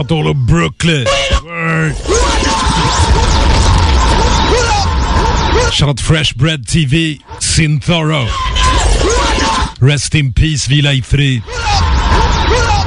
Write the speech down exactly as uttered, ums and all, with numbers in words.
Chante all of Brooklyn. Word. Chante Fresh Bread T V. Sin Thorough. Rest in peace, vila i frid.